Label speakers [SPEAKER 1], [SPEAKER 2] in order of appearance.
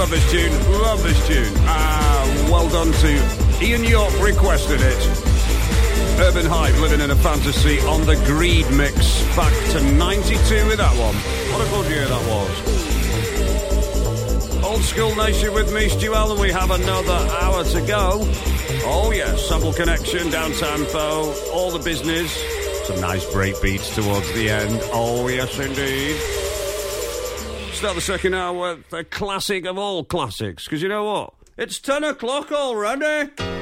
[SPEAKER 1] love this tune. Love this tune. Well done to Ian York, requested it. Urban Hype, Living in a Fantasy on the Greed mix. Back to 92 with that one. What a good year that was. Old School Nation with me, Stu Allen. We have another hour to go. Oh yes, Sample Connection, Downtempo, all the business. Some nice break beats towards the end. Oh yes indeed. Start the second hour with the classic of all classics. Because you know what? It's 10 o'clock already.